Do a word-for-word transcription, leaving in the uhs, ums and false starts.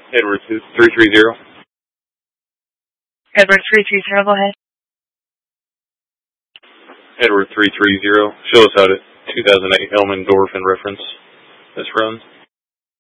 Edward three three zero. Edward three three zero, go ahead. Edward three three zero. Show us how to two thousand eight Elmendorf in reference. This run.